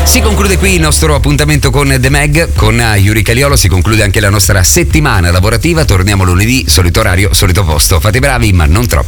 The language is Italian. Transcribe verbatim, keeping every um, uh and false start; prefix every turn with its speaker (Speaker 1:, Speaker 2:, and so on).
Speaker 1: Si conclude qui il nostro appuntamento con The Mag, con Yuri Caliolo, si conclude anche la nostra settimana lavorativa. Torniamo lunedì, solito orario, solito posto. Fate bravi, ma non troppo.